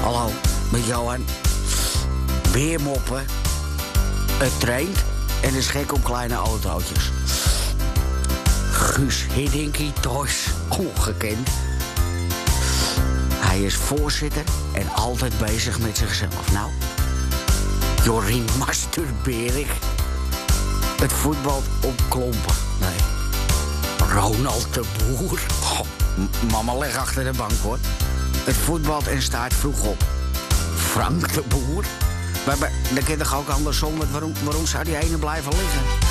Hallo, met Johan. Weer moppen. Het traint en is gek op kleine autootjes. Guus Hiddinkie Toys, ongekend. Hij is voorzitter en altijd bezig met zichzelf. Nou, Jorien masturbeer ik. Het voetbal op klompen. Nee. Ronald de Boer. Oh, mama leg achter de bank, hoor. Het voetbalt en staat vroeg op. Frank de Boer. Maar dan kan je toch ook andersom. Waarom zou die ene blijven liggen?